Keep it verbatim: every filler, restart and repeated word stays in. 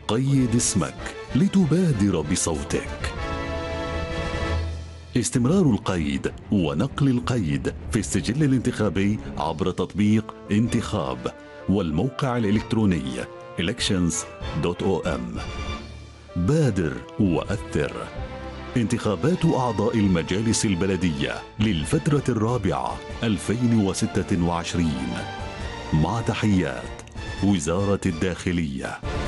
قيد اسمك لتبادر بصوتك. استمرار القيد ونقل القيد في السجل الانتخابي عبر تطبيق انتخاب والموقع الإلكتروني elections دوت او ام. بادر وأثر. انتخابات أعضاء المجالس البلدية للفترة الرابعة ألفين وستة وعشرين. مع تحيات وزارة الداخلية.